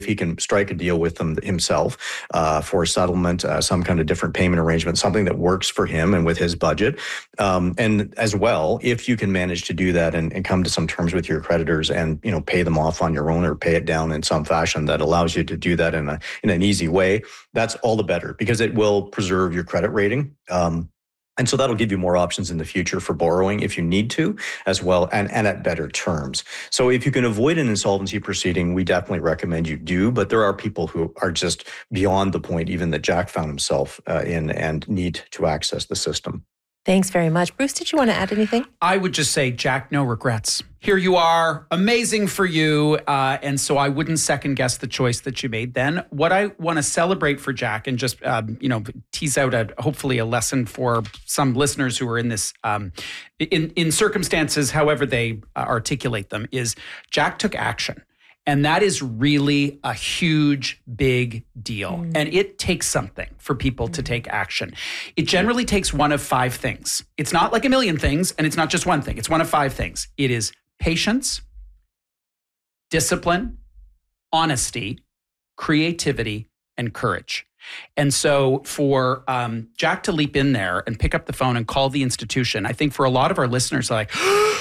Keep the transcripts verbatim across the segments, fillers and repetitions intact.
if he can strike a deal with them himself uh, for a settlement, uh, some kind of different payment arrangement, something that works for him and with his budget. Um, and as well, if you can manage to do that and, and come to some terms with your creditors and, you know, pay them off on your own or pay it down in some fashion that allows you to do that in a in an easy way, that's all the better because it will preserve your credit rating. Um, And so that'll give you more options in the future for borrowing if you need to as well, and, and at better terms. So if you can avoid an insolvency proceeding, we definitely recommend you do. But there are people who are just beyond the point even that Jack found himself uh, in and need to access the system. Thanks very much. Bruce, did you want to add anything? I would just say, Jack, no regrets. Here you are, amazing for you. Uh, and so I wouldn't second guess the choice that you made then. What I want to celebrate for Jack and just, um, you know, tease out a, hopefully a lesson for some listeners who are in this, um, in, in circumstances, however they uh, articulate them, is Jack took action. And that is really a huge, big deal. Mm. And it takes something for people mm. to take action. It generally takes one of five things. It's not like a million things, and it's not just one thing. It's one of five things. It is patience, discipline, honesty, creativity, and courage. And so for um, Jack to leap in there and pick up the phone and call the institution, I think for a lot of our listeners are like,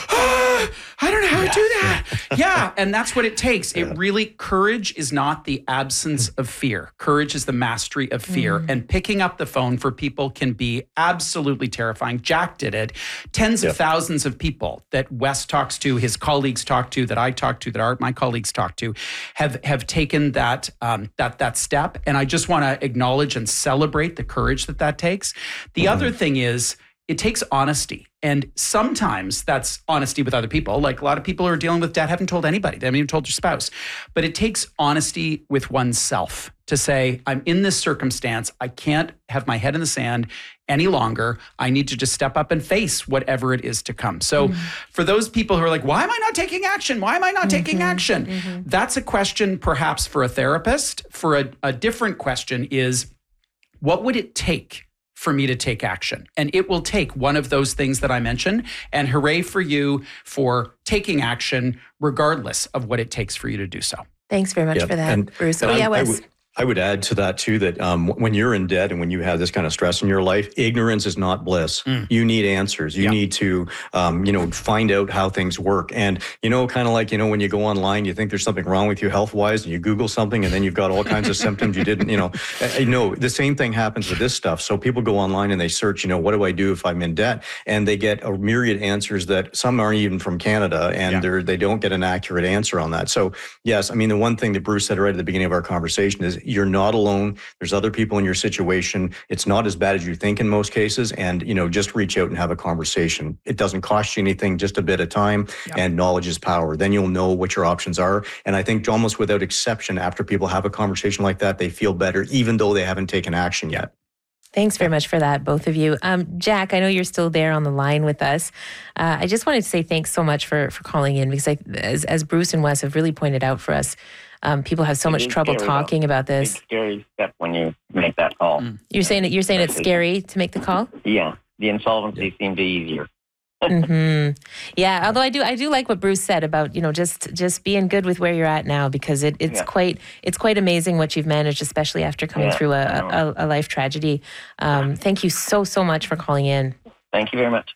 I don't know how yeah. to do that. Yeah. And that's what it takes. Yeah. It really, courage is not the absence of fear. Courage is the mastery of fear. Mm. And picking up the phone for people can be absolutely terrifying. Jack did it. Tens yeah. of thousands of people that Wes talks to, his colleagues talk to, that I talk to, that our, my colleagues talk to, have, have taken that, um, that, that step. And I just want to acknowledge and celebrate the courage that that takes. The mm. other thing is, it takes honesty. And sometimes that's honesty with other people. Like a lot of people who are dealing with debt haven't told anybody. They haven't even told your spouse. But it takes honesty with oneself to say, I'm in this circumstance. I can't have my head in the sand any longer. I need to just step up and face whatever it is to come. So mm-hmm. for those people who are like, why am I not taking action? Why am I not mm-hmm. taking action? Mm-hmm. That's a question perhaps for a therapist. For a, a different question is, what would it take for me to take action? And it will take one of those things that I mentioned. And hooray for you for taking action, regardless of what it takes for you to do so. Thanks very much yeah. for that, and, Bruce. And oh, I, yeah, Wes. I w- I would add to that too, that um, when you're in debt and when you have this kind of stress in your life, ignorance is not bliss. Mm. You need answers. You yeah. need to, um, you know, find out how things work. And, you know, kind of like, you know, when you go online, you think there's something wrong with you health-wise and you Google something and then you've got all kinds of symptoms you didn't, you know, uh, no, the same thing happens with this stuff. So people go online and they search, you know, what do I do if I'm in debt? And they get a myriad answers that some aren't even from Canada, and yeah. they're, they don't get an accurate answer on that. So yes, I mean, the one thing that Bruce said right at the beginning of our conversation is you're not alone. There's other people in your situation. It's not as bad as you think in most cases. And, you know, just reach out and have a conversation. It doesn't cost you anything, just a bit of time, yep. and knowledge is power. Then you'll know what your options are. And I think almost without exception, after people have a conversation like that, they feel better, even though they haven't taken action yet. Thanks very much for that, both of you. Um, Jack, I know you're still there on the line with us. Uh, I just wanted to say thanks so much for, for calling in, because I, as, as Bruce and Wes have really pointed out for us, Um, people have so it much trouble talking though. about this. It's a scary step when you make that call. Mm. You're saying that you're saying it's scary to make the call? Yeah, the insolvency yeah. seemed easier. mm-hmm. Yeah, although I do I do like what Bruce said about, you know, just just being good with where you're at now, because it, it's yeah. quite it's quite amazing what you've managed, especially after coming yeah, through a, a, a life tragedy. Um, thank you so so much for calling in. Thank you very much.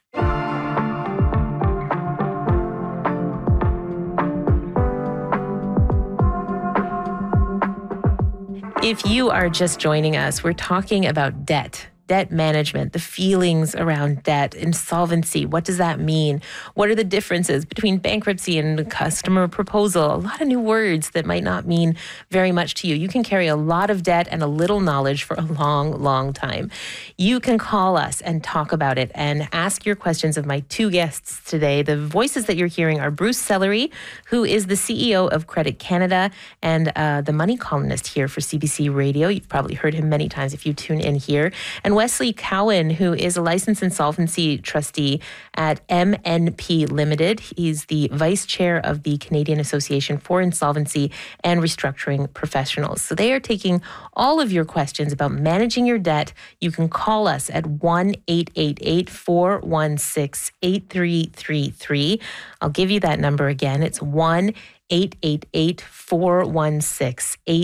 If you are just joining us, we're talking about debt. Debt management, the feelings around debt, insolvency. What does that mean? What are the differences between bankruptcy and customer proposal? A lot of new words that might not mean very much to you. You can carry a lot of debt and a little knowledge for a long, long time. You can call us and talk about it and ask your questions of my two guests today. The voices that you're hearing are Bruce Sellery, who is the C E O of Credit Canada and uh, the money columnist here for C B C Radio. You've probably heard him many times if you tune in here. And Wesley Cowan, who is a licensed insolvency trustee at M N P Limited. He's the vice chair of the Canadian Association for Insolvency and Restructuring Professionals. So they are taking all of your questions about managing your debt. You can call us at one eight eight eight, four one six, eight three three three. I'll give you that number again. It's one eight eight eight, four one six,